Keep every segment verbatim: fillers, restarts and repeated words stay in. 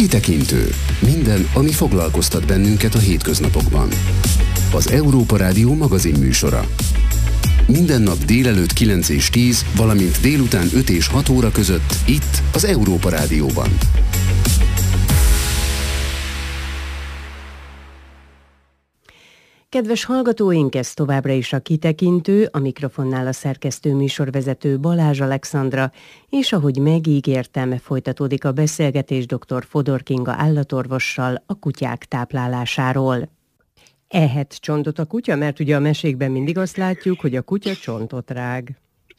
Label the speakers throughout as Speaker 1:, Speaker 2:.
Speaker 1: Kitekintő. Minden, ami foglalkoztat bennünket a hétköznapokban. Az Európa Rádió magazinműsora. Minden nap délelőtt kilenc és tíz, valamint délután öt és hat óra között itt az Európa Rádióban.
Speaker 2: Kedves hallgatóink, ez továbbra is a Kitekintő, a mikrofonnál a szerkesztő műsorvezető Balázs Alexandra, és ahogy megígértem, folytatódik a beszélgetés dr. Fodor Kinga állatorvossal a kutyák táplálásáról. Ehet csontot a kutya, mert ugye a mesékben mindig azt látjuk, hogy a kutya csontot rág.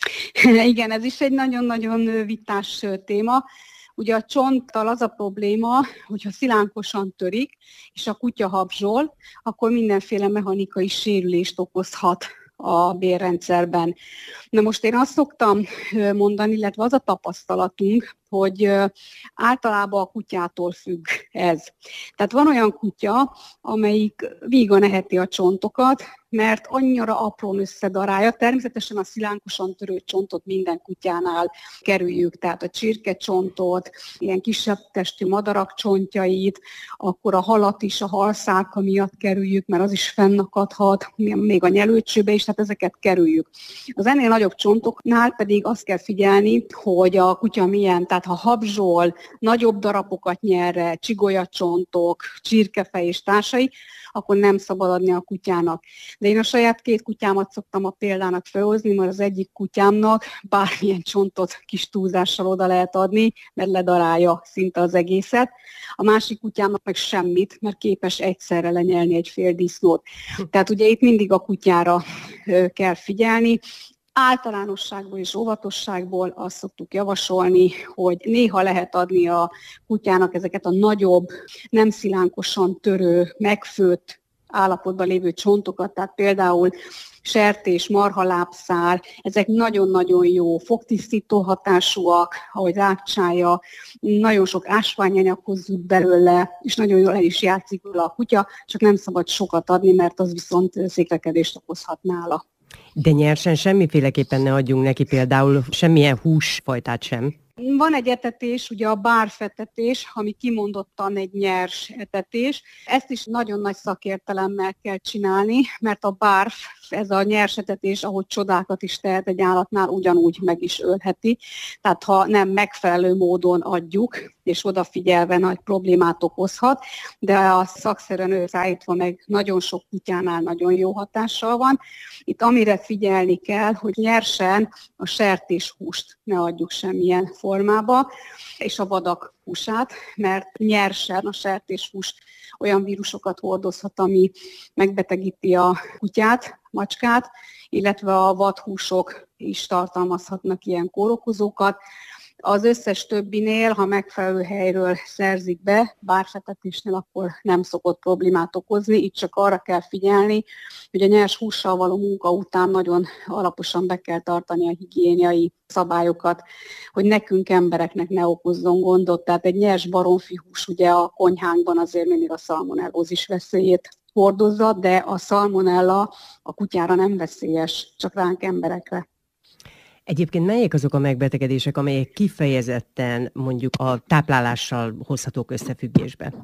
Speaker 3: Igen, ez is egy nagyon-nagyon vitás téma. Ugye a csonttal az a probléma, hogyha szilánkosan törik, és a kutya habzsol, akkor mindenféle mechanikai sérülést okozhat a bélrendszerben. Na most én azt szoktam mondani, illetve az a tapasztalatunk, hogy általában a kutyától függ ez. Tehát van olyan kutya, amelyik vígan eheti a csontokat, mert annyira aprón összedarálja. Természetesen a szilánkosan törő csontot minden kutyánál kerüljük, tehát a csirkecsontot, ilyen kisebb testű madarak csontjait, akkor a halat is a halszálka miatt kerüljük, mert az is fennakadhat, még a nyelőcsőbe is, tehát ezeket kerüljük. Az ennél nagyobb csontoknál pedig azt kell figyelni, hogy a kutya milyen, tehát ha habzsol, nagyobb darabokat nyer, csigolyacsontok, csirkefej és társai, akkor nem szabad adni a kutyának. De én a saját két kutyámat szoktam a példának felhozni, mert az egyik kutyámnak bármilyen csontot kis túlzással oda lehet adni, mert ledarálja szinte az egészet. A másik kutyámnak meg semmit, mert képes egyszerre lenyelni egy fél disznót. Tehát ugye itt mindig a kutyára kell figyelni. Általánosságból és óvatosságból azt szoktuk javasolni, hogy néha lehet adni a kutyának ezeket a nagyobb, nem szilánkosan törő, megfőtt állapotban lévő csontokat, tehát például sertés, marhalábszár, ezek nagyon-nagyon jó fogtisztító hatásúak, ahogy rákcsálja, nagyon sok ásványanyaghoz jut belőle, és nagyon jól el is játszik vele a kutya, csak nem szabad sokat adni, mert az viszont széklekedést okozhat nála.
Speaker 2: De nyersen semmiféleképpen ne adjunk neki például semmilyen húsfajtát sem.
Speaker 3: Van egy etetés, ugye a bárfetetés, ami kimondottan egy nyers etetés. Ezt is nagyon nagy szakértelemmel kell csinálni, mert a bárf, ez a nyers etetés, ahogy csodákat is tehet egy állatnál, ugyanúgy meg is ölheti. Tehát ha nem megfelelő módon adjuk, és odafigyelve nagy problémát okozhat, de a szakszerűen összeállítva meg nagyon sok kutyánál nagyon jó hatással van. Itt amire figyelni kell, hogy nyersen a sertéshúst ne adjuk semmilyen formába, és a vadak húsát, mert nyersen a sertéshús olyan vírusokat hordozhat, ami megbetegíti a kutyát, macskát, illetve a vadhúsok is tartalmazhatnak ilyen kórokozókat. Az összes többinél, ha megfelelő helyről szerzik be, bárfetetésnél, akkor nem szokott problémát okozni. Itt csak arra kell figyelni, hogy a nyers hússal való munka után nagyon alaposan be kell tartani a higiéniai szabályokat, hogy nekünk embereknek ne okozzon gondot. Tehát egy nyers baromfi hús ugye a konyhánkban azért mindig a szalmonellózis veszélyét hordozza, de a szalmonella a kutyára nem veszélyes, csak ránk emberekre.
Speaker 2: Egyébként melyek azok a megbetegedések, amelyek kifejezetten mondjuk a táplálással hozhatók összefüggésbe?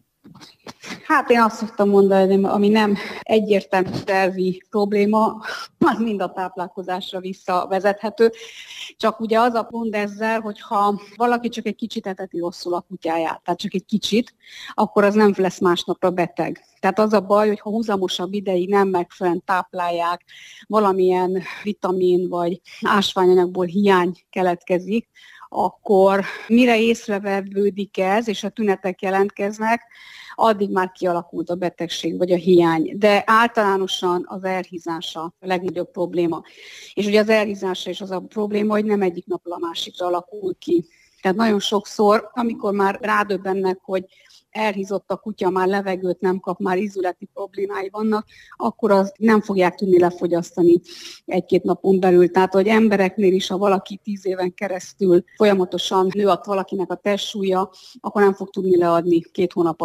Speaker 3: Hát én azt szoktam mondani, ami nem egyértelmű szervi probléma, az mind a táplálkozásra visszavezethető. Csak ugye az a pont ezzel, hogyha valaki csak egy kicsit eteti rosszul a kutyáját, tehát csak egy kicsit, akkor az nem lesz másnapra beteg. Tehát az a baj, hogy ha húzamosabb ideig nem megfelelően táplálják, valamilyen vitamin vagy ásványanyagból hiány keletkezik, akkor mire észrevevődik ez, és a tünetek jelentkeznek, addig már kialakult a betegség vagy a hiány. De általánosan az elhízása a legnagyobb probléma. És ugye az elhízása is az a probléma, hogy nem egyik napról a másikra alakul ki. Tehát nagyon sokszor, amikor már rádöbbennek, hogy elhízott a kutya, már levegőt nem kap, már ízületi problémái vannak, akkor azt nem fogják tudni lefogyasztani egy-két napon belül. Tehát, hogy embereknél is, ha valaki tíz éven keresztül folyamatosan nő valakinek a testsúlya, akkor nem fog tudni leadni két hónap alatt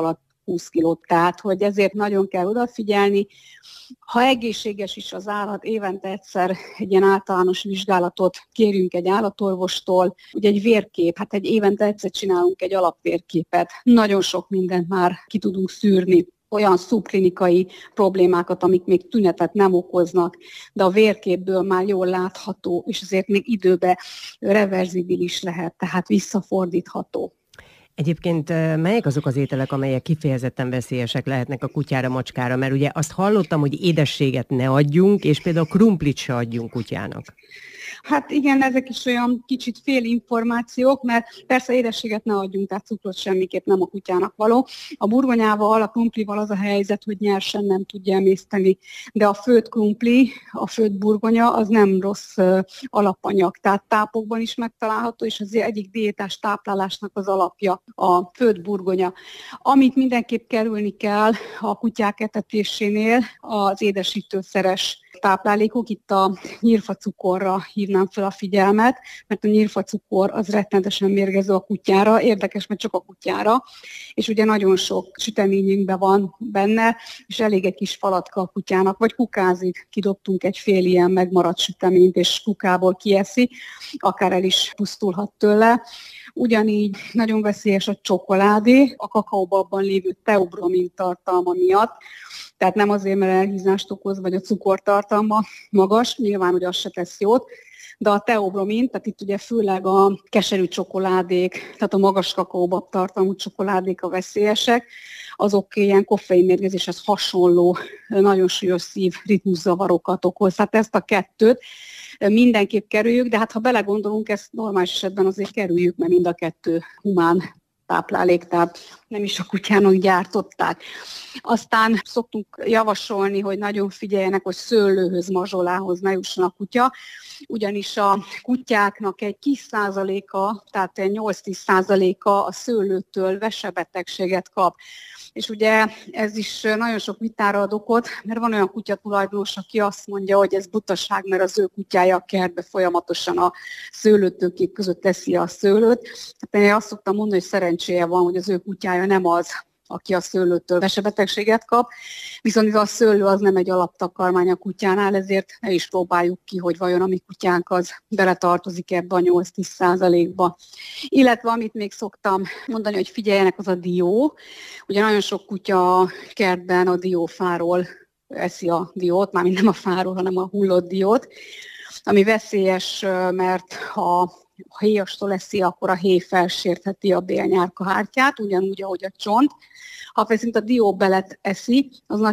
Speaker 3: húsz kilót. Tehát, hogy ezért nagyon kell odafigyelni. Ha egészséges is az állat, évente egyszer egy ilyen általános vizsgálatot kérjünk egy állatorvostól, ugye egy vérkép, hát egy évente egyszer csinálunk egy alapvérképet. Nagyon sok mindent már ki tudunk szűrni, olyan szubklinikai problémákat, amik még tünetet nem okoznak, de a vérképből már jól látható, és azért még időben reverzibilis lehet, tehát visszafordítható.
Speaker 2: Egyébként melyek azok az ételek, amelyek kifejezetten veszélyesek lehetnek a kutyára, macskára? Mert ugye azt hallottam, hogy édességet ne adjunk, és például krumplit se adjunk kutyának.
Speaker 3: Hát igen, ezek is olyan kicsit félinformációk, mert persze édességet ne adjunk, tehát cukrot semmiképp nem a kutyának való. A burgonyával, a krumplival az a helyzet, hogy nyersen nem tudja emészteni, de a főtt krumpli, a főtt burgonya az nem rossz alapanyag, tehát tápokban is megtalálható, és az egyik diétás táplálásnak az alapja a főtt burgonya. Amit mindenképp kerülni kell a kutyák etetésénél, az édesítőszeres táplálékok, itt a nyírfacukorra hívnám fel a figyelmet, mert a nyírfacukor az rettenetesen mérgező a kutyára, érdekes, mert csak a kutyára, és ugye nagyon sok süteményünkben van benne, és elég egy kis falatka a kutyának, vagy kukázik, kidobtunk egy fél ilyen megmaradt süteményt, és kukából kieszi, akár el is pusztulhat tőle. Ugyanígy nagyon veszélyes a csokoládé, a kakaóbabban lévő teobromin tartalma miatt, tehát nem azért, mert elhízást okoz, vagy a cukortartalma magas, nyilván, hogy az se tesz jót, de a teobromin, tehát itt ugye főleg a keserű csokoládék, tehát a magas kakaóbab tartalmú csokoládék a veszélyesek, azok ilyen koffeinmérgezéshez hasonló, nagyon súlyos szívritmuszavarokat okoz. Tehát ezt a kettőt mindenképp kerüljük, de hát ha belegondolunk, ezt normális esetben azért kerüljük, mert mind a kettő humán táplálék, tehát nem is a kutyának gyártották. Aztán szoktunk javasolni, hogy nagyon figyeljenek, hogy szőlőhöz, mazsolához ne jusson a kutya, ugyanis a kutyáknak egy kis százaléka, tehát egy nyolc-tíz százaléka a szőlőtől vesebetegséget kap. És ugye ez is nagyon sok vitára ad okot, mert van olyan kutyatulajdonos, aki azt mondja, hogy ez butaság, mert az ő kutyája a kertbe folyamatosan a szőlőtőkék között teszi a szőlőt. Hát én azt szoktam mondani, hogy szerencséje van, hogy az ő kutyája nem az, aki a szőlőtől vesebetegséget kap, viszont a szőlő az nem egy alaptakarmány a kutyánál, ezért ne is próbáljuk ki, hogy vajon a mi kutyánk az beletartozik ebbe a nyolc-tíz százalékba. Illetve amit még szoktam mondani, hogy figyeljenek, az a dió. Ugye nagyon sok kutya a kertben a diófáról eszi a diót, mármint nem a fáról, hanem a hullott diót, ami veszélyes, mert ha ha héjastól eszi, akkor a héj felsértheti a bélnyárkahártyát, ugyanúgy, ahogy a csont. Ha viszont a dióbelet eszi, az